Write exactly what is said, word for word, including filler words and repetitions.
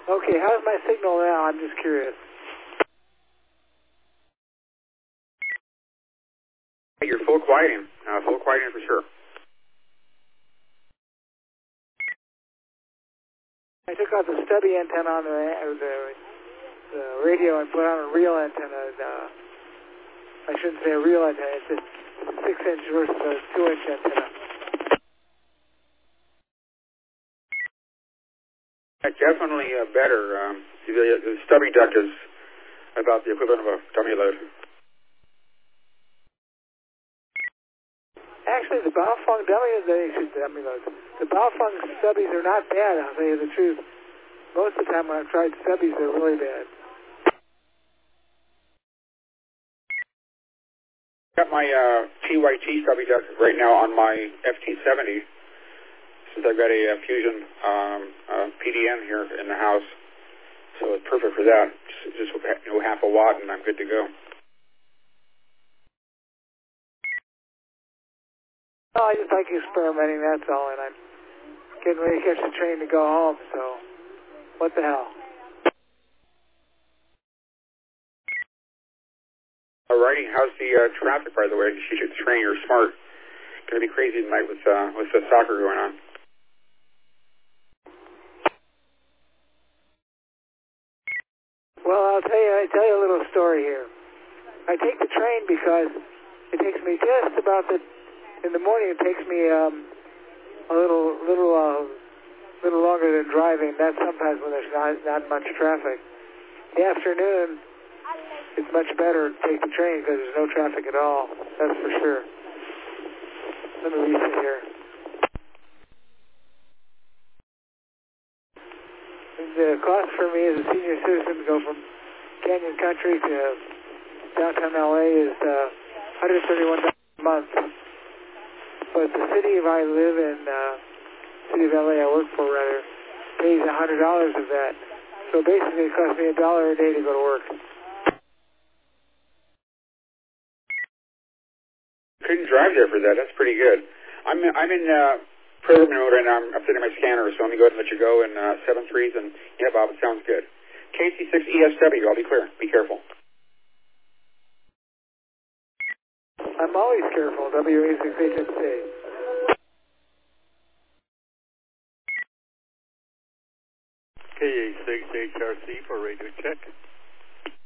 Okay, how's my signal now? I'm just curious. You're full quieting. Uh, full quieting for sure. I took out the stubby antenna on the, uh, the, the radio and put on a real antenna. And, uh, I shouldn't say a real antenna. It's a, it's a six inch versus a two inch antenna. It's definitely uh, better. Um, the, the stubby duct is about the equivalent of a dummy load. Actually, the Baofeng dummies, they should dummy loads. The Baofeng stubbies are not bad, I'll tell you the truth. Most of the time when I've tried stubbies, they're really bad. Got my uh, T Y T stubby duct right now on my F T seventy, since I've got a, uh Fusion um, uh, P D N here in the house, so it's perfect for that. Just, just you know, half a watt and I'm good to go. Oh, I just like experimenting, that's all, and I'm getting ready to catch the train to go home, so what the hell. Alrighty, how's the uh, traffic, by the way? You should train, you're smart. Going to be crazy tonight with uh, with the soccer going on. Well, I'll tell you, I tell you a little story here. I take the train because it takes me just about the, in the morning it takes me um, a little, little, uh, little longer than driving. That's sometimes when there's not, not much traffic. In the afternoon, it's much better to take the train because there's no traffic at all. That's for sure. Let me reset here. The cost for me as a senior citizen to go from Canyon Country to downtown L A is uh, one hundred thirty-one dollars a month. But the city I live in, uh, city of L A I work for rather, pays one hundred dollars of that. So basically it costs me a dollar a day to go to work. Couldn't drive there for that. That's pretty good. I'm I'm in uh, program mode right now. I'm updating my scanner, so let me go ahead and let you go in uh, seven threes. And yeah, Bob, it sounds good. K C six E S W. I'll be clear. Be careful. I'm always careful. W A six H M C. K A six H R C for radio check.